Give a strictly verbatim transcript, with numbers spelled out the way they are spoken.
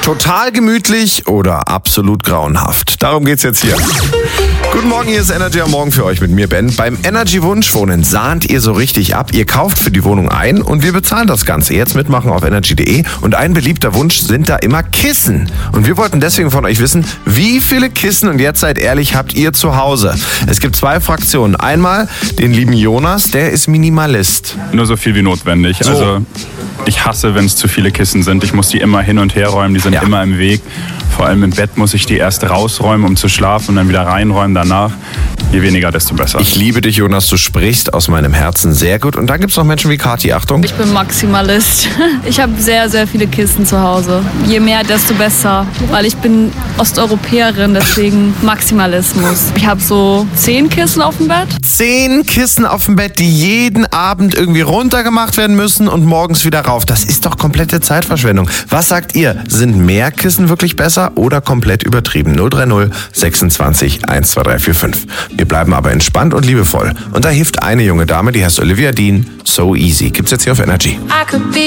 Total gemütlich oder absolut grauenhaft? Darum geht's jetzt hier. Guten Morgen, hier ist Energy am Morgen für euch mit mir, Ben. Beim Energy Wunschwohnen sahnt ihr so richtig ab. Ihr kauft für die Wohnung ein und wir bezahlen das Ganze. Jetzt mitmachen auf energy punkt de. Und ein beliebter Wunsch sind da immer Kissen. Und wir wollten deswegen von euch wissen, wie viele Kissen, und jetzt seid ehrlich, habt ihr zu Hause? Es gibt zwei Fraktionen. Einmal den lieben Jonas, der ist Minimalist. Nur so viel wie notwendig. So. Also ich hasse, wenn es zu viele Kissen sind. Ich muss die immer hin und her räumen, die sind Ja. immer im Weg. Vor allem im Bett muss ich die erst rausräumen, um zu schlafen und dann wieder reinräumen danach. Je weniger, desto besser. Ich liebe dich, Jonas, du sprichst aus meinem Herzen sehr gut. Und dann gibt's noch Menschen wie Kathi, Achtung. Ich bin Maximalist. Ich habe sehr, sehr viele Kissen zu Hause. Je mehr, desto besser. Weil ich bin Osteuropäerin, deswegen Maximalismus. Ich habe so zehn Kissen auf dem Bett. Zehn Kissen auf dem Bett, die jeden Abend irgendwie runtergemacht werden müssen und morgens wieder rauf. Das ist doch komplette Zeitverschwendung. Was sagt ihr? Sind mehr Kissen wirklich besser oder komplett übertrieben? null drei null sechsundzwanzig eins zwei drei vier fünf. Wir bleiben aber entspannt und liebevoll. Und da hilft eine junge Dame, die heißt Olivia Dean. So Easy. Gibt's jetzt hier auf Energy.